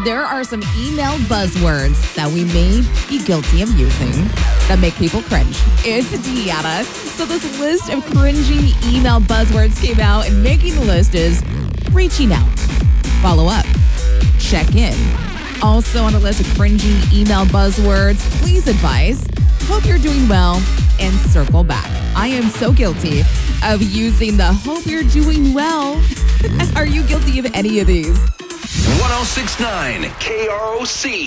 there are some email buzzwords that we may be guilty of using that make people cringe. It's Deanna. So this list of cringy email buzzwords came out, and making the list is reaching out, follow up, check in. Also on the list of cringy email buzzwords, please advise, hope you're doing well, and circle back. I am so guilty of using the hope you're doing well. Are you guilty of any of these? 1069 KROC.